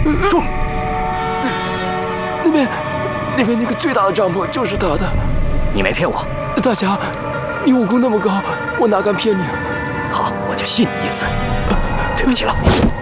说。 那边那个最大的帐篷就是他的。 你没骗我。 大侠，你武功那么高，我哪敢骗你啊？ 好，我就信你一次。对不起了。